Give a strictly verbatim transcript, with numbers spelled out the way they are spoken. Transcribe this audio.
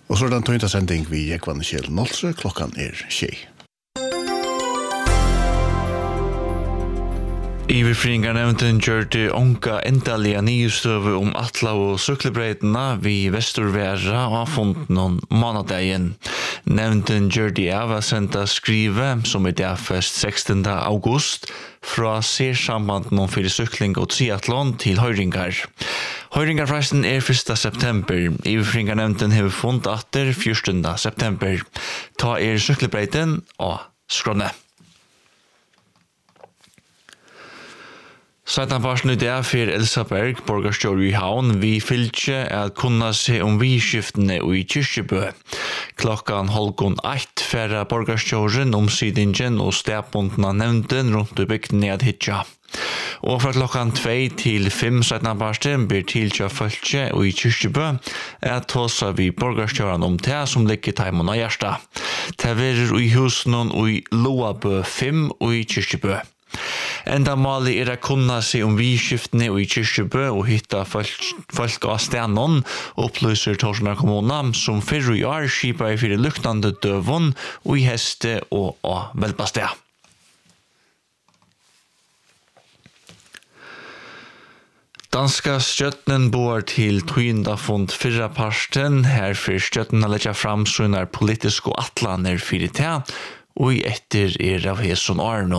Og så er det en tøynta sending vi Jekvann Kjell Nolse, klokkan er tjei. Iverfringar nevnten gjør det onka endalige nyhetsstøve om Atla og Søklebreidena vi Vesturværa og funnet noen månedegjen. Nevnten gjør det av å sende skrive som er derfest sekstende august fra sérsambanden om fyrir sykling og triathlon til høyringar. Høyringarfresten er første september. Iverfringar nevnten har funnet atter fjortende september. Ta er Søklebreiden og skråne. Satan parsen ut er for Elsa Berg, borgarstjår i Havn, vi fylkje at kunna se om vidskiftene i Kyrkjebø. Klokkan holgon eitt færre borgarstjåren om sidingen og stedbundna nevnden rundt i bygden ned hitja. Og fra klokkan tvei til fem satan parsen blir tilkja fylkje i Kyrkjebø at tåsa vi borgarstjåren om det som ligger taimon av hjärsta. Det verer i husen og i Loabø fem og i Kyrkjebø. Enda mali er å kunna se om vidskiftene i Kyrkjebø og hitta folk, folk av stenon, opplyser Torsjøna kommuna, som fyrre i år skipa i fyrir luktande døvun og i heste og av velpastea. Danska støtten bor til tøynda fond fyrra parsten, her fyrir støtten å letja fram sånne politiske atlaner fyrir te, og etter er av heson Arno.